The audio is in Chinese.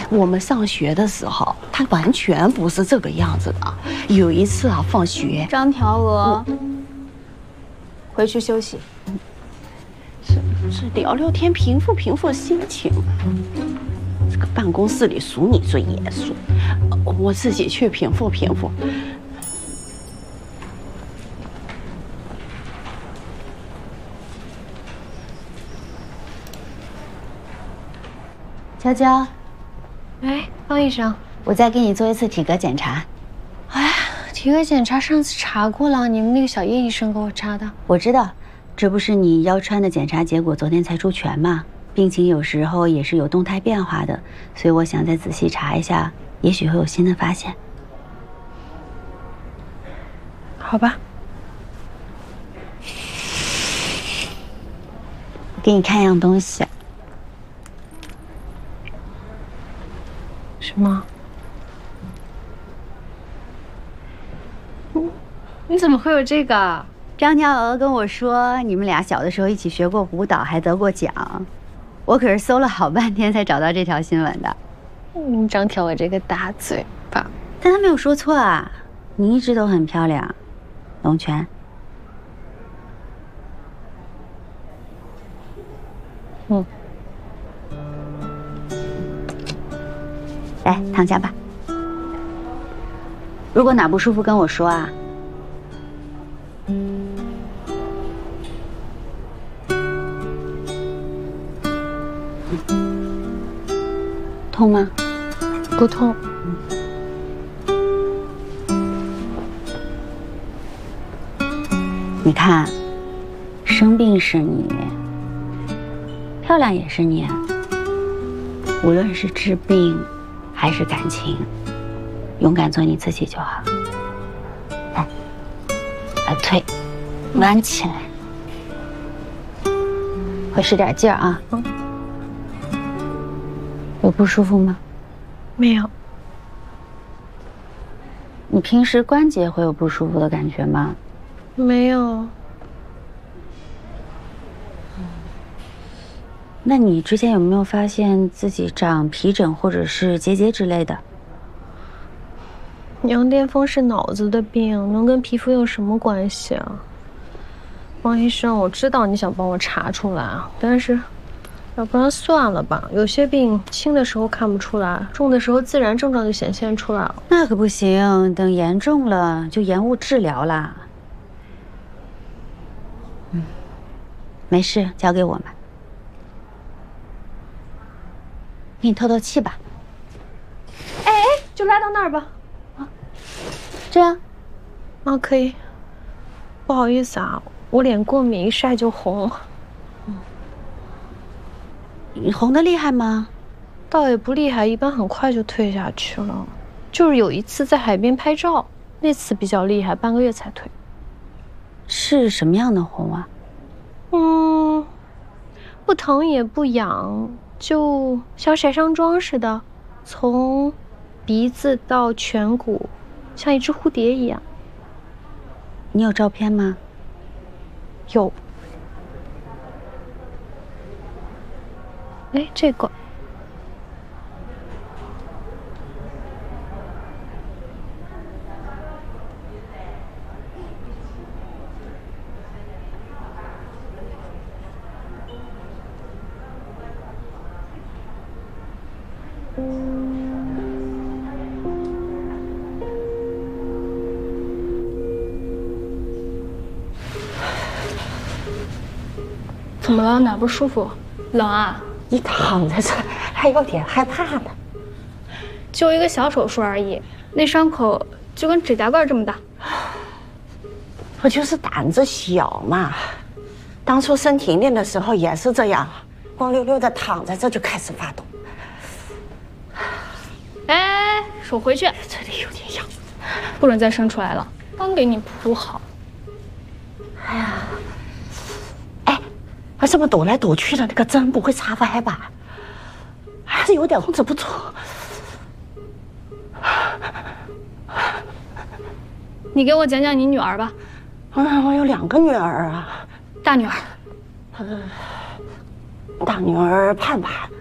我们上学的时候，他完全不是这个样子的。有一次啊，放学， 张条娥，回去休息。 是聊聊天，平复心情。这个办公室里数你最严肃，我自己去平复。 娇娇， 哎，方医生， 我再给你做一次体格检查。 哎，体格检查上次查过了，你们那个小叶医生给我查的。 我知道，这不是你腰穿的检查结果昨天才出全吗？病情有时候也是有动态变化的，所以我想再仔细查一下，也许会有新的发现。 好吧。 我给你看样东西。 什么？你怎么会有这个？ 张条娥跟我说，你们俩小的时候一起学过舞蹈，还得过奖。我可是搜了好半天才找到这条新闻的。 张条娥这个大嘴巴， 但他没有说错啊，你一直都很漂亮，龙泉。来躺下吧。如果哪不舒服跟我说啊。痛吗？ 不痛。 你看，生病是你，漂亮也是你。无论是治病还是感情，勇敢做你自己就好。来，把腿弯起来，会使点劲儿啊。有不舒服吗？ 没有。 你平时关节会有不舒服的感觉吗？ 没有。 那你之前有没有发现自己长皮疹或者是结节之类的？ 羊癫疯是脑子的病，能跟皮肤有什么关系啊？王医生，我知道你想帮我查出来，但是要不然算了吧。有些病轻的时候看不出来，重的时候自然症状就显现出来了。 那可不行，等严重了就延误治疗啦。没事，交给我们。给你透透气吧。 哎，就拉到那儿吧。 啊，这样？ 啊，可以。不好意思啊，我脸过敏，一晒就红。 你红得厉害吗？ 倒也不厉害，一般很快就退下去了。就是有一次在海边拍照，那次比较厉害，半个月才退。 是什么样的红啊？ 不疼也不痒，就像晒伤妆似的，从鼻子到颧骨，像一只蝴蝶一样。 你有照片吗？ 有。哎，这个。怎么了？哪不舒服？冷啊？ 你躺在这还有点害怕呢。 就一个小手术而已，那伤口就跟指甲盖这么大。 我就是胆子小嘛，当初身体练的时候也是这样，光溜溜的躺在这就开始发抖。 哎，手回去， 这里有点痒， 不准再生出来了。刚给你铺好。 哎呀，哎，我这么抖来抖去的，那个针不会插歪吧？还是有点控制不住。 你给我讲讲你女儿吧。 我有2个女儿啊。 大女儿。 大女儿盼盼，